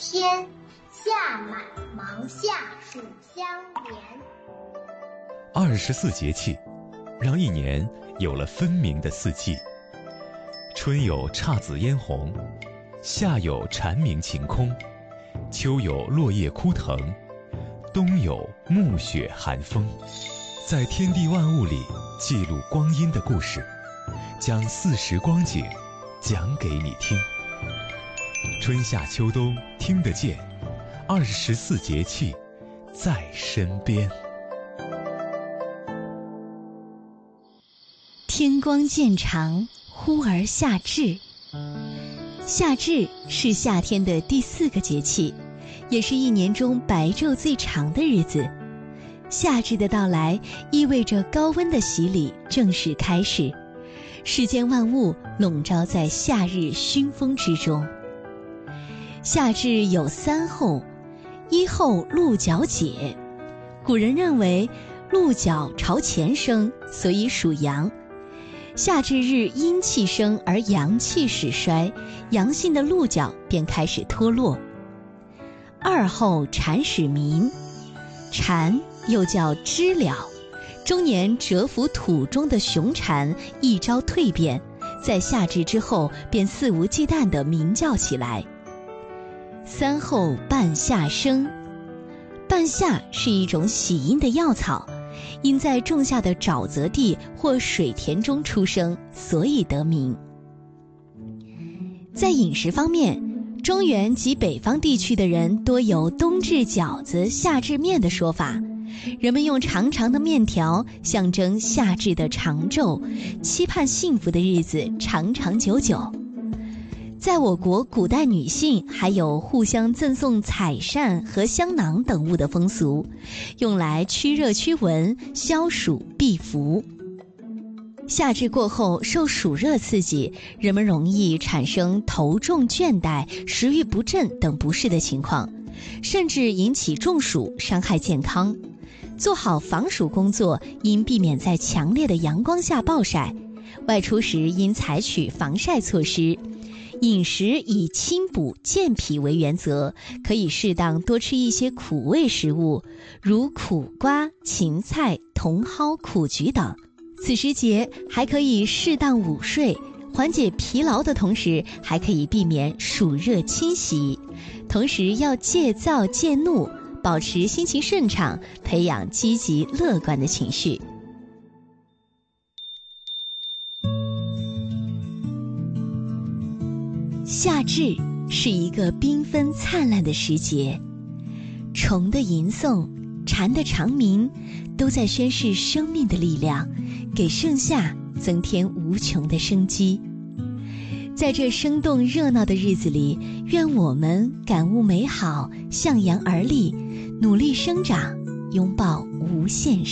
天，夏满芒夏暑相连。 24节气，让一年有了分明的四季。春有姹紫嫣红，夏有蝉鸣晴空，秋有落叶枯藤，冬有暮雪寒风。在天地万物里记录光阴的故事，将40光景讲给你听。春夏秋冬听得见，24节气在身边。 天光渐长，忽而夏至。夏至是夏天的第4个节气，也是一年中白昼最长的日子。夏至的到来意味着高温的洗礼正式开始，世间万物笼罩在夏日熏风之中。夏至有3候，一候鹿角解。古人认为鹿角朝前生，所以属阳。夏至日阴气生而阳气始衰，阳性的鹿角便开始脱落。2候蝉始鸣。蝉又叫知了，终年蛰伏土中的雄蝉一朝蜕变，在夏至之后便肆无忌惮地鸣叫起来。3候半夏生。半夏是一种喜阴的药草，因在种下的沼泽地或水田中出生，所以得名。在饮食方面，中原及北方地区的人多有冬至饺子夏至面的说法，人们用长长的面条象征夏至的长昼，期盼幸福的日子长长久久。在我国，古代女性还有互相赠送彩扇和香囊等物的风俗，用来驱热驱蚊、消暑避伏。夏至过后，受暑热刺激，人们容易产生头重倦怠、食欲不振等不适的情况，甚至引起中暑，伤害健康。做好防暑工作，应避免在强烈的阳光下暴晒，外出时应采取防晒措施。饮食以清补健脾为原则，可以适当多吃一些苦味食物，如苦瓜、芹菜、茼蒿、苦菊等。此时节还可以适当午睡，缓解疲劳的同时，还可以避免暑热侵袭。同时要戒躁戒怒，保持心情顺畅，培养积极乐观的情绪。夏至是一个缤纷灿烂的时节，虫的吟诵、蝉的长鸣，都在宣示生命的力量，给盛夏增添无穷的生机。在这生动热闹的日子里，愿我们感悟美好，向阳而立，努力生长，拥抱无限